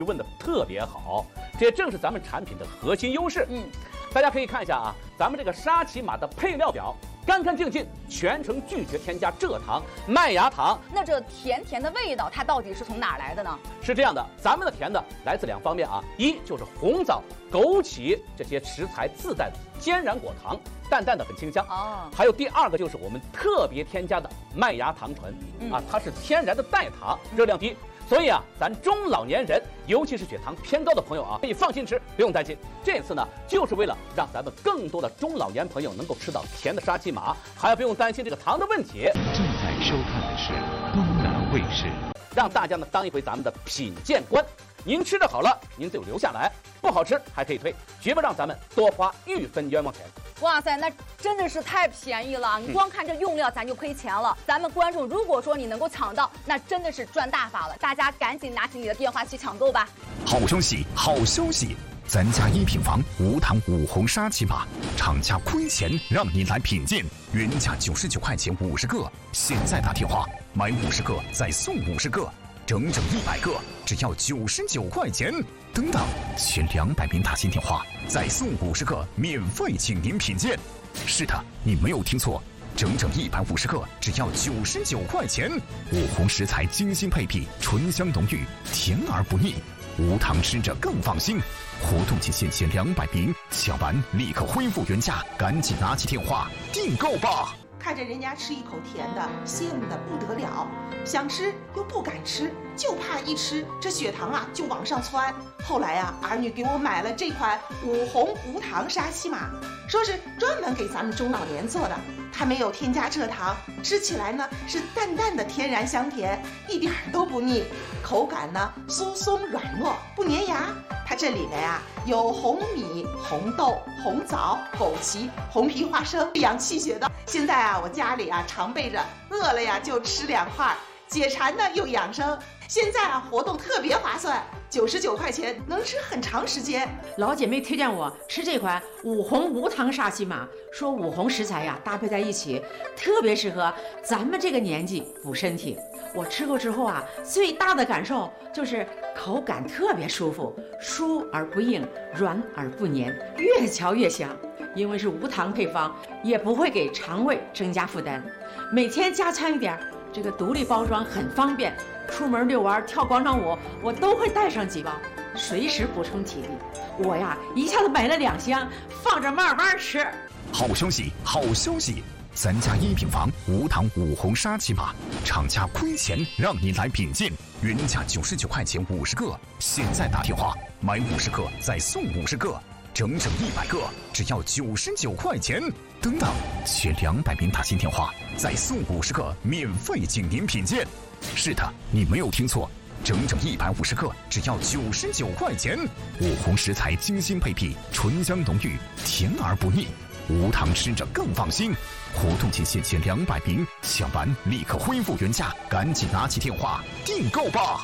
问的特别好，这也正是咱们产品的核心优势。大家可以看一下啊，咱们这个沙琪玛的配料表干干净净，全程拒绝添加蔗糖、麦芽糖。 那这甜甜的味道，它到底是从哪儿来的呢？ 是这样的，咱们的甜的来自2方面啊，一就是红枣、枸杞这些食材自带的天然果糖，淡淡的很清香哦。还有第2个就是我们特别添加的麦芽糖醇啊，它是天然的代糖，热量低。所以啊，咱中老年人，尤其是血糖偏高的朋友啊，可以放心吃，不用担心。这次呢，就是为了让咱们更多的中老年朋友能够吃到甜的沙琪玛，还不用担心这个糖的问题。 正在收看的是东南卫视， 让大家呢当一回咱们的品鉴官。您吃的好了，您就留下来；不好吃还可以退，绝不让咱们多花1分冤枉钱。 哇塞，那真的是太便宜了！你光看这用料，咱就赔钱了。咱们观众如果说你能够抢到，那真的是赚大发了。大家赶紧拿起你的电话去抢购吧！ 好消息，好消息！咱家1品房无糖5红沙琪玛，厂家亏钱让你来品鉴，原价99块钱50个，现在打电话买50个再送50个。整整100个，只要99块钱。等等，前200名打进电话，再送50个，免费请您品鉴。是的，你没有听错，整整150个，只要99块钱。5红食材精心配比，醇香浓郁，甜而不腻，无糖吃着更放心。活动期限前200名，抢完立刻恢复原价，赶紧拿起电话订购吧。 看着人家吃一口甜的，羡慕的不得了，想吃又不敢吃，就怕一吃这血糖啊就往上窜。后来啊，儿女给我买了这款5红无糖沙琪玛，说是专门给咱们中老年做的，它没有添加蔗糖，吃起来呢是淡淡的天然香甜，一点都不腻，口感呢酥松软糯，不粘牙。它这里面啊有红米、红豆、红枣、枸杞、红皮花生，养气血的。现在啊，我家里啊常备着，饿了呀就吃2块，解馋呢又养生。现在啊活动特别划算，99块钱能吃很长时间。 老姐妹推荐我吃这款5红无糖沙琪玛，说5红食材呀搭配在一起，特别适合咱们这个年纪补身体。我吃过之后啊，最大的感受就是口感特别舒服，酥而不硬，软而不黏，越嚼越香。因为是无糖配方，也不会给肠胃增加负担。每天加餐一点，这个独立包装很方便。出门遛弯、跳广场舞，我都会带上几包，随时补充体力。我呀，一下子买了2箱，放着慢慢吃。 好消息，好消息！咱家1品房无糖5红沙琪玛，厂家亏钱让你来品鉴，原价99块钱50个，现在打电话买50个再送50个，整整100个，只要99块钱。等等，前200名打进电话，再送50个，免费请您品鉴。是的，你没有听错，整整150个，只要99块钱。5红食材精心配比，醇香浓郁，甜而不腻，无糖吃着更放心。活动期限前200名，抢完立刻恢复原价，赶紧拿起电话订购吧。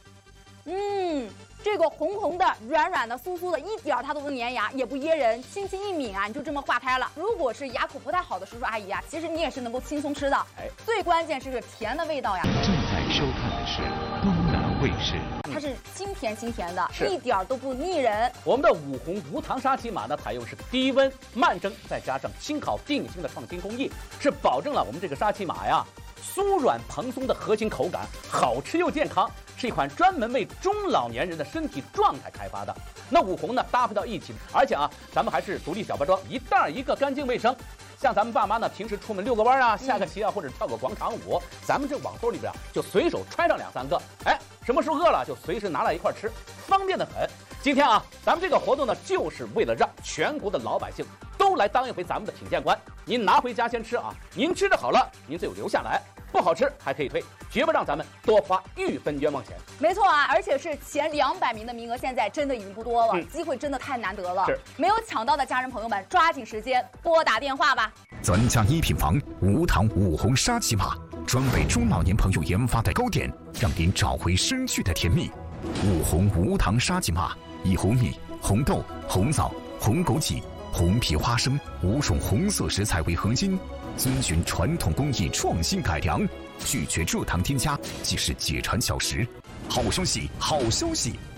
这个红红的、软软的、酥酥的，一点它都不粘牙，也不噎人，轻轻一抿啊，你就这么化开了。如果是牙口不太好的叔叔阿姨啊，其实你也是能够轻松吃的。最关键是这甜的味道呀。 正在收看的是东南卫视， 它是清甜清甜的，一点都不腻人。 我们的5红无糖沙琪玛呢，采用是低温慢蒸，再加上轻烤定型的创新工艺，是保证了我们这个沙琪玛呀酥软蓬松的核心口感，好吃又健康，是一款专门为中老年人的身体状态开发的。那5红呢搭配到一起，而且啊，咱们还是独立小包装，一袋一个，干净卫生。像咱们爸妈呢，平时出门遛个弯啊、下个棋啊，或者跳个广场舞，咱们这网兜里边就随手揣上2、3个，什么时候饿了就随时拿来一块吃，方便得很。今天啊，咱们这个活动呢，就是为了让全国的老百姓都来当一回咱们的品鉴官。您拿回家先吃啊，您吃的好了，您就留下来；不好吃还可以退，绝不让咱们多花1分冤枉钱。 没错啊，而且是前200名的名额，现在真的已经不多了，机会真的太难得了。没有抢到的家人朋友们，抓紧时间拨打电话吧。 咱家1品房无糖5红沙琪玛，专为中老年朋友研发的糕点，让您找回失去的甜蜜。5红无糖沙琪玛，以红米、红豆、红枣、红枸杞、红皮花生5种红色食材为核心，遵循传统工艺创新改良，拒绝蔗糖添加，既是解馋小食。好消息，好消息！